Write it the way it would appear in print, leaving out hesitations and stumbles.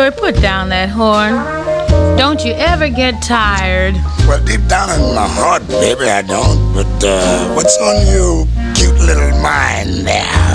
Boy, put down that horn. Don't you ever get tired. Well, deep down in my heart, baby, I don't. But what's on your cute little mind there?